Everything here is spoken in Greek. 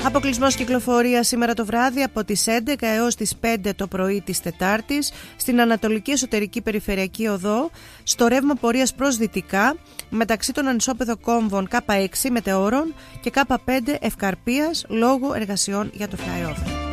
Αποκλεισμός κυκλοφορίας σήμερα το βράδυ από τις 11 έως τις 5 το πρωί της Τετάρτης στην Ανατολική Εσωτερική Περιφερειακή Οδό, στο ρεύμα πορείας προς δυτικά μεταξύ των ανισόπεδων κόμβων K6 Μετεώρων και K5 Ευκαρπίας λόγω εργασιών για το flyover.